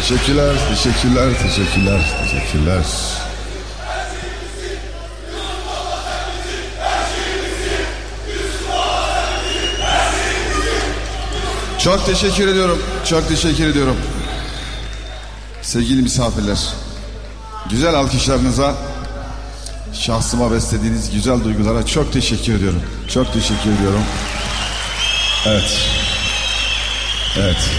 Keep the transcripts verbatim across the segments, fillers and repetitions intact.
Teşekkürler, teşekkürler, teşekkürler, teşekkürler. Çok teşekkür ediyorum, çok teşekkür ediyorum. Sevgili misafirler, güzel alkışlarınıza, şahsıma beslediğiniz güzel duygulara çok teşekkür ediyorum. Çok teşekkür ediyorum. Evet. Evet.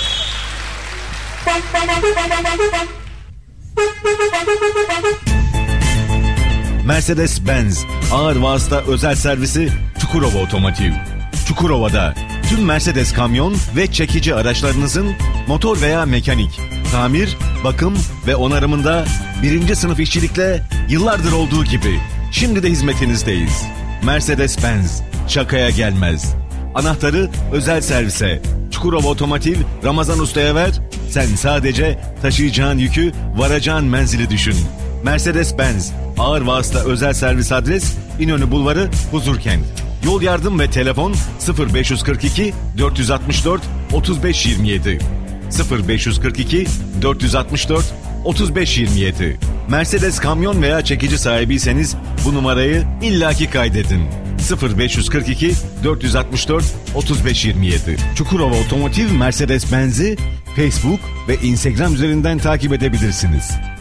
Mercedes-Benz ağır vasıta özel servisi Çukurova Otomotiv. Çukurova'da tüm Mercedes kamyon ve çekici araçlarınızın motor veya mekanik, tamir, bakım ve onarımında birinci sınıf işçilikle yıllardır olduğu gibi şimdi de hizmetinizdeyiz. Mercedes-Benz şakaya gelmez. Anahtarı özel servise Çukurova Otomotiv Ramazan Usta'ya ver. Sen sadece taşıyacağın yükü, varacağın menzili düşün. Mercedes-Benz ağır vasıta özel servis adres İnönü Bulvarı, Huzurkent. Yol yardım ve telefon sıfır beş kırk iki dört altı dört otuz beş yirmi yedi sıfır beş kırk iki dört altı dört otuz beş yirmi yedi. Mercedes kamyon veya çekici sahibiyseniz bu numarayı illaki kaydedin. sıfır beş kırk iki dört altı dört otuz beş yirmi yedi. Çukurova Otomotiv Mercedes-Benz'i Facebook ve Instagram üzerinden takip edebilirsiniz.